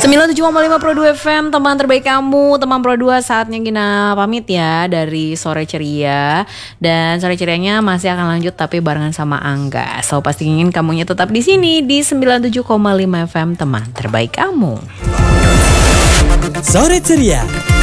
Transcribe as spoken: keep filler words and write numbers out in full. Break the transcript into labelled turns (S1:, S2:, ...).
S1: sembilan puluh tujuh koma lima Pro dua F M, teman terbaik kamu, teman Pro dua. Saatnya Gina pamit ya dari Sore Ceria. Dan Sore Cerianya masih akan lanjut tapi barengan sama Angga. So pastiin kamunya tetap di sini di sembilan puluh tujuh koma lima F M, teman terbaik kamu.
S2: Sore Ceria.